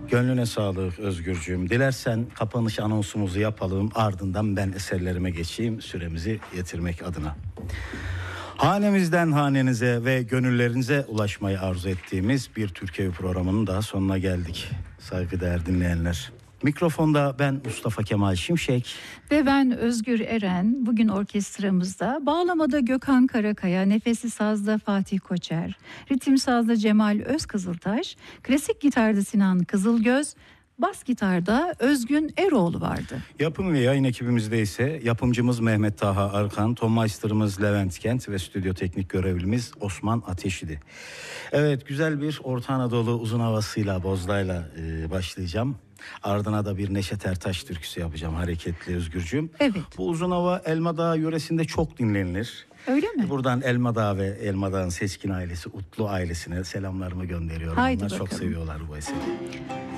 Gönlüne sağlık Özgürcüğüm. Dilersen kapanış anonsumuzu yapalım, ardından ben eserlerime geçeyim süremizi yetirmek adına. Hanemizden hanenize ve gönüllerinize ulaşmayı arzu ettiğimiz bir Türkiye programının daha sonuna geldik. Saygıdeğer dinleyenler. Mikrofonda ben Mustafa Kemal Şimşek. Ve ben Özgür Eren. Bugün orkestramızda bağlamada Gökhan Karakaya, nefesi sazda Fatih Koçer, ritim sazda Cemal Özkızıltaş, klasik gitarda Sinan Kızılgöz, bas gitarda Özgün Eroğlu vardı. Yapım ve yayın ekibimizde ise yapımcımız Mehmet Taha Arkan, tonmeister'ımız Levent Kent ve stüdyo teknik görevlimiz Osman Ateş idi. Evet, güzel bir Orta Anadolu uzun havasıyla, bozdayla başlayacağım. Ardına da bir Neşet Ertaş türküsü yapacağım, hareketli Özgürcüğüm. Evet. Bu uzun hava Elmadağ yöresinde çok dinlenilir. Öyle mi? Buradan Elmadağ ve Elmadağ'ın Seçkin ailesi, Utlu ailesine selamlarımı gönderiyorum. Haydi Onlar çok bakalım. seviyorlar bu eseri.